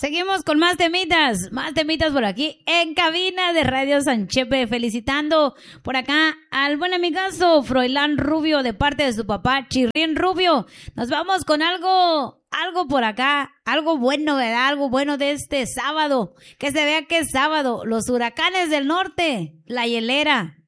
Seguimos con más temitas por aquí en cabina de Radio San Chepe, felicitando por acá al buen amigazo Froilán Rubio de parte de su papá Chirrín Rubio. Nos vamos con algo por acá, algo bueno, ¿verdad? Algo bueno de este sábado, que se vea que es sábado, los huracanes del norte, la hielera.